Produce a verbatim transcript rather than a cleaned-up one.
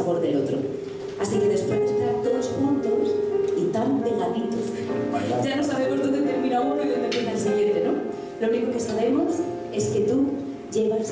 mejor del otro. Así que después de estar todos juntos y tan pegaditos, ya no sabemos dónde termina uno y dónde empieza el siguiente, ¿no? Lo único que sabemos es que tú llevas